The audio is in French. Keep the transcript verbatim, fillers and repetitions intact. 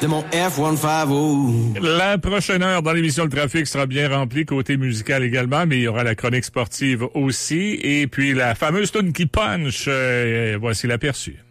de mon F cent cinquante. La prochaine heure dans l'émission Le Trafic sera bien remplie, côté musical également, mais il y aura la chronique sportive aussi. Et puis la fameuse tune qui punch, euh, voici l'aperçu.